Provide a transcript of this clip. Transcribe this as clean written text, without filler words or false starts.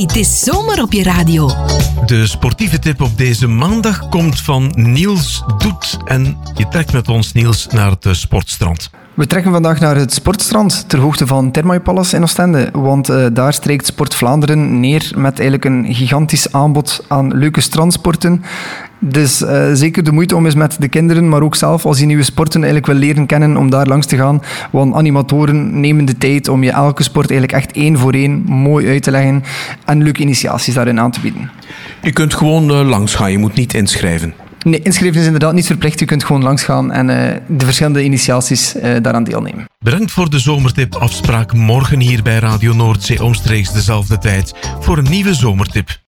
het is zomer op je radio. De sportieve tip op deze maandag komt van Niels Doet. En je trekt met ons, Niels, naar het sportstrand. We trekken vandaag naar het sportstrand ter hoogte van Thermae Palace in Oostende, want daar strijkt Sport Vlaanderen neer met eigenlijk een gigantisch aanbod aan leuke strandsporten. Dus zeker de moeite om eens met de kinderen, maar ook zelf als je nieuwe sporten eigenlijk wil leren kennen, om daar langs te gaan. Want animatoren nemen de tijd om je elke sport eigenlijk echt één voor één mooi uit te leggen en leuke initiaties daarin aan te bieden. Je kunt gewoon langs gaan, je moet niet inschrijven. Nee, inschrijven is inderdaad niet verplicht. Je kunt gewoon langsgaan en de verschillende initiaties daaraan deelnemen. Bedankt voor de zomertip. Afspraak morgen hier bij Radio Noordzee omstreeks dezelfde tijd voor een nieuwe zomertip.